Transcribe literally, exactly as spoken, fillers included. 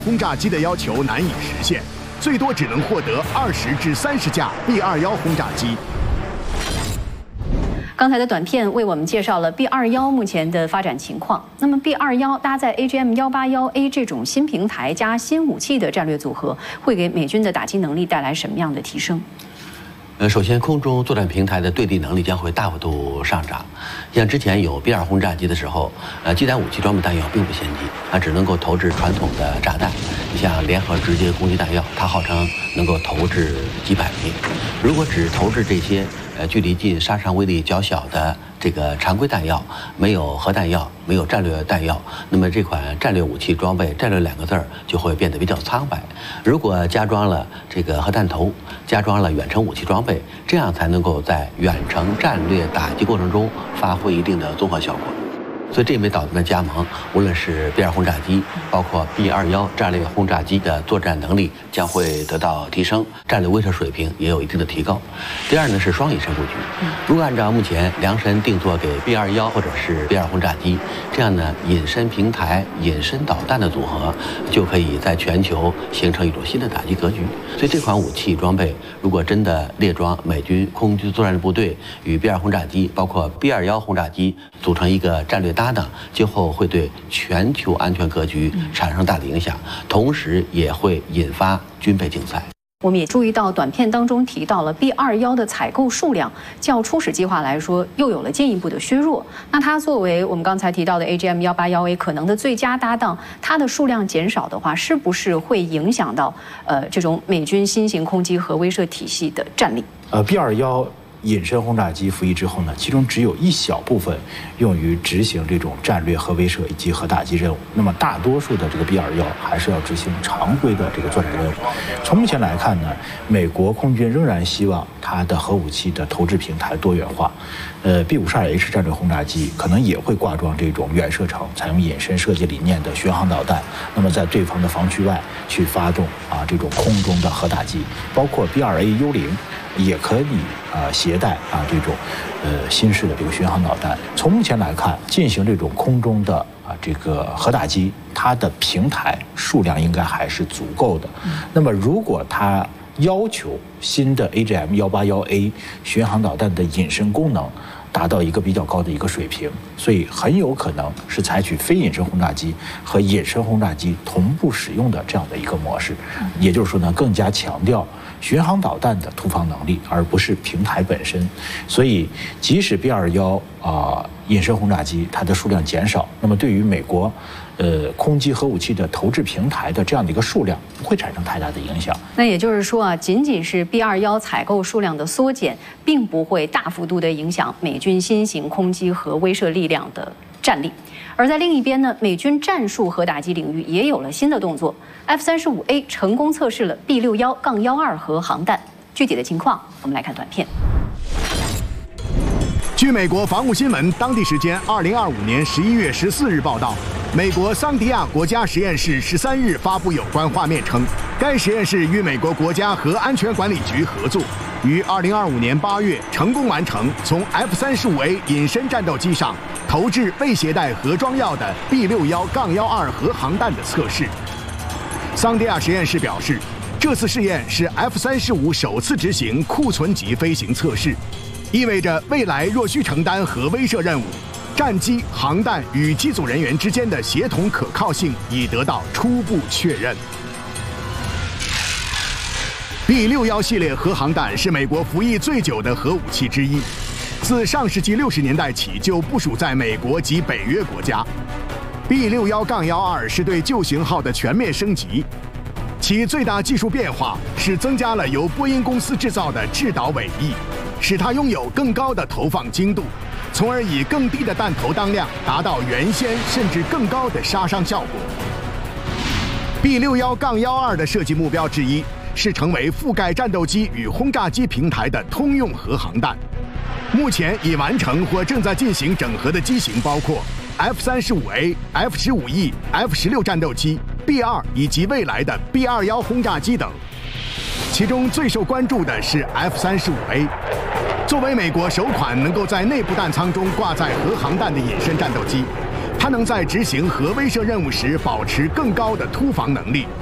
轰炸机的要求难以实现，最多只能获得二十至三十架 B 二一轰炸机。 刚才的短片为我们介绍了 B 二一目前的发展情况。那么 B 二一搭载 A G M 一八一 A 这种新平台加新武器的战略组合，会给美军的打击能力带来什么样的提升？ 呃，首先，空中作战平台的对地能力将会大幅度上涨。像之前有 B 二轰炸机的时候，呃，机载武器装备弹药并不先进，它只能够投掷传统的炸弹。像联合直接攻击弹药，它号称能够投掷几百枚。如果只投掷这些呃距离近、杀伤威力较小的这个常规弹药，没有核弹药，没有战略弹药，那么这款战略武器装备“战略”两个字儿就会变得比较苍白。如果加装了这个核弹头，加装了远程武器装备，这样才能够在远程战略打击过程中发挥一定的综合效果。 所以这枚导弹的加盟，无论是 B 二轰炸机，包括 B 二一战略轰炸机的作战能力将会得到提升，战略威慑水平也有一定的提高。第二呢是双隐身布局，如果按照目前量身定做给 B 二一或者是 B 二轰炸机这样呢隐身平台、隐身导弹的组合，就可以在全球形成一种新的打击格局。所以这款武器装备如果真的列装美军空军作战部队与 B 二轰炸机，包括 B 二一轰炸机组成一个战略搭档，今后会对全球安全格局产生大的影响，同时也会引发军备竞赛。 我们也注意到短片当中提到了 B 二一的采购数量较初始计划来说又有了进一步的削弱。那它作为我们刚才提到的 A G M 一八一 A 可能的最佳搭档，它的数量减少的话，是不是会影响到呃这种美军新型空击和威慑体系的战力？ 呃 ，B 二一。 隐身轰炸机服役之后呢，其中只有一小部分用于执行这种战略核威慑以及核打击任务。那么大多数的这个 B 二一还是要执行常规的这个作战任务。从目前来看呢，美国空军仍然希望它的核武器的投掷平台多元化。呃 ，B 五十二 H 战略轰炸机可能也会挂装这种远射程、采用隐身设计理念的巡航导弹。那么在对方的防区外去发动啊这种空中的核打击，包括 B 二 A 幽灵。 也可以啊携带啊这种呃新式的这个巡航导弹。从目前来看，进行这种空中的啊这个核打击，它的平台数量应该还是足够的。那么如果它要求新的 A G M 一八一 A 巡航导弹的隐身功能达到一个比较高的一个水平，所以很有可能是采取非隐身轰炸机和隐身轰炸机同步使用的这样的一个模式。也就是说呢，更加强调 巡航导弹的突防能力，而不是平台本身。所以，即使 B 二一啊隐身轰炸机它的数量减少，那么对于美国呃空击核武器的投掷平台的这样的一个数量不会产生太大的影响。 那也就是说啊，仅仅是 B 二一采购数量的缩减，并不会大幅度的影响美军新型空击和威慑力量的战力。 而在另一边呢，美军战术核打击领域也有了新的动作。F 三十五 A 成功测试了 B 六一杠幺二核航弹，具体的情况我们来看短片。 据美国防务新闻当地时间二零二五年十一月十四日报道，美国桑迪亚国家实验室十三日发布有关画面称，该实验室与美国国家核安全管理局合作，于二零二五年八月成功完成从 F 三十五 A 隐身战斗机上 投掷未携带核装药的 B 六一杠幺二核航弹的测试。桑迪亚实验室表示，这次试验是 F 三十五首次执行库存级飞行测试，意味着未来若需承担核威慑任务，战机、航弹与机组人员之间的协同可靠性已得到初步确认。B 六一系列核航弹是美国服役最久的核武器之一。 自上世纪六十年代起就部署在美国及北约国家。B 六一杠幺二是对旧型号的全面升级，其最大技术变化是增加了由波音公司制造的制导尾翼，使它拥有更高的投放精度，从而以更低的弹头当量达到原先甚至更高的杀伤效果。B 六一杠幺二的设计目标之一是成为覆盖战斗机与轰炸机平台的通用核航弹。 目前已完成或正在进行整合的机型包括 F 三十五 A、F 十五 E、F 十六战斗机、B 二以及未来的 B 二一轰炸机等。其中最受关注的是 F 三十五 A， 作为美国首款能够在内部弹舱中挂载核航弹的隐身战斗机， 它能在执行核威慑任务时保持更高的突防能力。